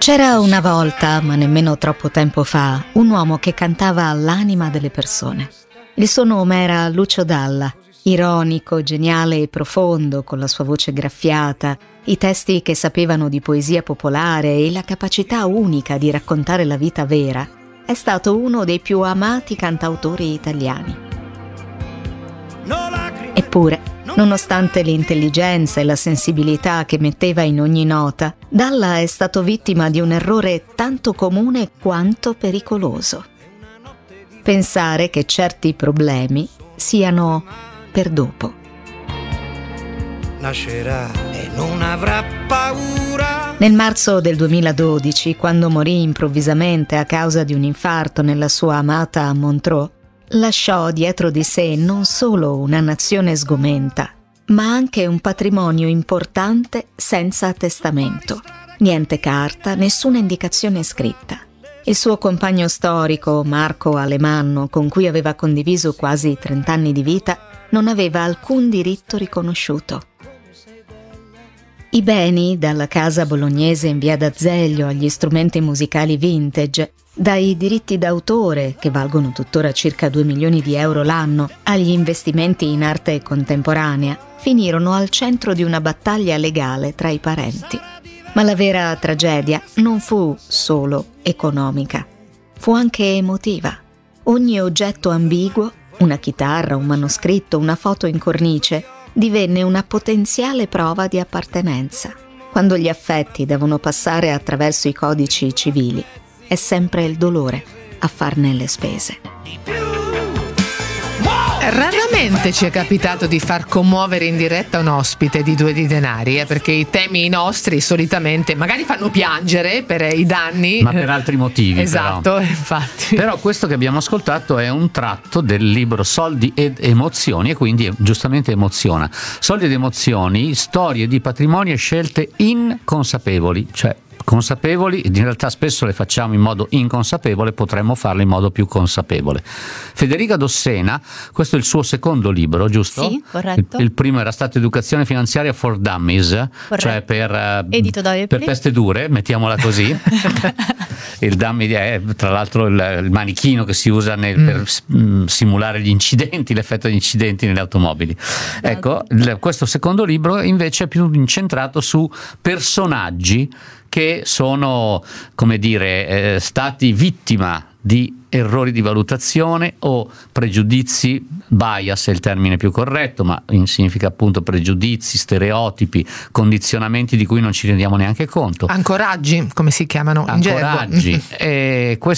C'era una volta, ma nemmeno troppo tempo fa, un uomo che cantava all'anima delle persone. Il suo nome era Lucio Dalla, ironico, geniale e profondo, con la sua voce graffiata, i testi che sapevano di poesia popolare e la capacità unica di raccontare la vita vera. È stato uno dei più amati cantautori italiani. Eppure, nonostante l'intelligenza e la sensibilità che metteva in ogni nota, Dalla è stato vittima di un errore tanto comune quanto pericoloso. Pensare che certi problemi siano per dopo. Nascerà e non avrà paura. Nel marzo del 2012, quando morì improvvisamente a causa di un infarto nella sua amata Montreux, lasciò dietro di sé non solo una nazione sgomenta, ma anche un patrimonio importante senza testamento. Niente carta, nessuna indicazione scritta. Il suo compagno storico, Marco Alemanno, con cui aveva condiviso quasi 30 anni di vita, non aveva alcun diritto riconosciuto. I beni, dalla casa bolognese in via d'Azeglio agli strumenti musicali vintage, dai diritti d'autore, che valgono tuttora circa 2 milioni di euro l'anno, agli investimenti in arte contemporanea, finirono al centro di una battaglia legale tra i parenti. Ma la vera tragedia non fu solo economica, fu anche emotiva. Ogni oggetto ambiguo, una chitarra, un manoscritto, una foto in cornice, divenne una potenziale prova di appartenenza. Quando gli affetti devono passare attraverso i codici civili, è sempre il dolore a farne le spese. Raramente ci è capitato di far commuovere in diretta un ospite di Due di Denari, perché i temi nostri solitamente magari fanno piangere per i danni, ma per altri motivi. Esatto, però. Infatti. Però questo che abbiamo ascoltato è un tratto del libro Soldi ed emozioni, e quindi giustamente emoziona. Soldi ed emozioni, storie di patrimonio e scelte inconsapevoli, cioè consapevoli, in realtà spesso le facciamo in modo inconsapevole, potremmo farle in modo più consapevole. Federica Dossena, questo è il suo secondo libro, giusto? Sì, corretto. Il primo era stato Educazione finanziaria for Dummies, corretto. Cioè Edito da per peste dure, mettiamola così. Il dummy è tra l'altro il manichino che si usa per simulare gli incidenti, l'effetto degli incidenti nelle automobili. Ecco, questo secondo libro invece è più incentrato su personaggi che sono, come dire, stati vittima di errori di valutazione o pregiudizi, bias è il termine più corretto, ma significa appunto pregiudizi, stereotipi, condizionamenti di cui non ci rendiamo neanche conto. Ancoraggi, come si chiamano in gergo. Ancoraggi. E